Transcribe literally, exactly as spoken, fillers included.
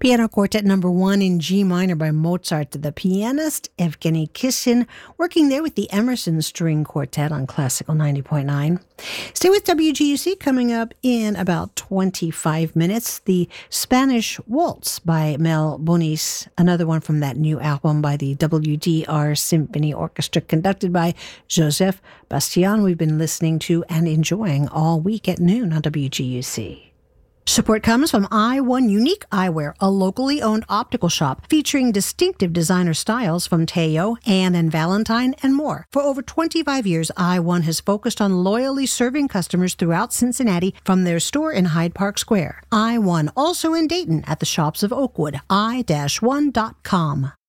Piano Quartet number one in G minor by Mozart, the pianist Evgeny Kissin, working there with the Emerson String Quartet on Classical ninety point nine. Stay with W G U C. Coming up in about twenty-five minutes, the Spanish Waltz by Mel Bonis, another one from that new album by the W D R Symphony Orchestra, conducted by Joseph Bastian, we've been listening to and enjoying all week at noon on W G U C. Support comes from I one Unique Eyewear, a locally owned optical shop featuring distinctive designer styles from Teo, Anne and Valentine, and more. For over twenty-five years, I one has focused on loyally serving customers throughout Cincinnati from their store in Hyde Park Square. I one, also in Dayton at the shops of Oakwood, i one dot com.